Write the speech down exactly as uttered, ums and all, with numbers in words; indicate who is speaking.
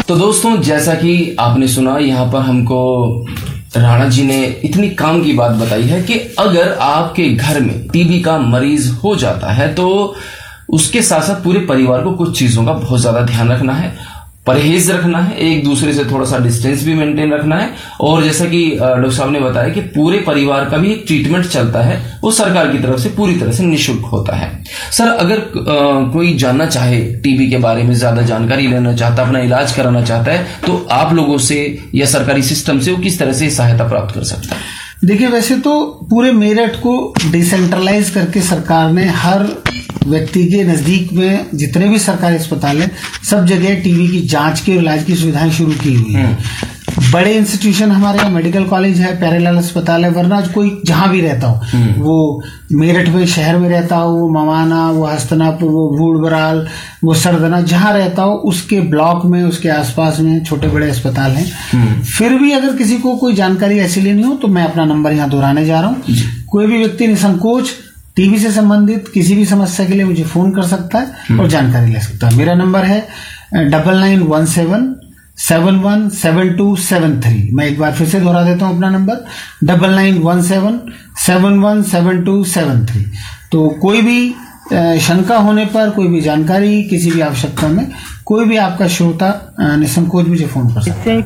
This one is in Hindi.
Speaker 1: तो दोस्तों, जैसा कि आपने सुना, यहाँ पर हमको राणा जी ने इतनी काम की बात बताई है कि अगर आपके घर में टीबी का मरीज हो जाता है तो उसके साथ साथ पूरे परिवार को कुछ चीजों का बहुत ज्यादा ध्यान रखना है, परहेज रखना है, एक दूसरे से थोड़ा सा डिस्टेंस भी मेंटेन रखना है। और जैसा कि डॉक्टर साहब ने बताया कि पूरे परिवार का भी एक ट्रीटमेंट चलता है, वो सरकार की तरफ से पूरी तरह से निःशुल्क होता है। सर, अगर आ, कोई जानना चाहे टीबी के बारे में, ज्यादा जानकारी लेना चाहता, अपना इलाज कराना चाहता है, तो आप लोगों से या सरकारी सिस्टम से वो किस तरह से सहायता प्राप्त कर सकता है?
Speaker 2: देखिए, वैसे तो पूरे मेरठ को डिसेंट्रलाइज करके सरकार ने हर व्यक्ति के नजदीक में जितने भी सरकारी अस्पताल हैं, सब जगह टीबी की जांच के इलाज की सुविधाएं शुरू की हुई है। बड़े इंस्टीट्यूशन हमारे यहाँ मेडिकल कॉलेज है, प्यारेलाल अस्पताल है, वरना कोई जहां भी रहता हो, वो मेरठ में शहर में रहता हो, वो मवाना, वो हस्तनापुर, वो भूड़ बराल, वो सरदना, जहां रहता हो उसके ब्लॉक में, उसके आसपास में छोटे बड़े अस्पताल हैं। फिर भी अगर किसी को कोई जानकारी ऐसी लेनी हो तो मैं अपना नंबर यहाँ दोहराने जा रहा हूँ। कोई भी व्यक्ति निसंकोच टीबी से संबंधित किसी भी समस्या के लिए मुझे फोन कर सकता है और जानकारी ले सकता है। मेरा नंबर है double nine one seven seven one seven to seven three. मैं एक बार फिर से दोहरा देता हूं अपना number, double nine one seven seven one seven to seven three. तो कोई भी शंका होने पर, कोई भी जानकारी, किसी भी आवश्यकता में, कोई भी आपका श्रोता निसंकोच मुझे फोन कर सकता है।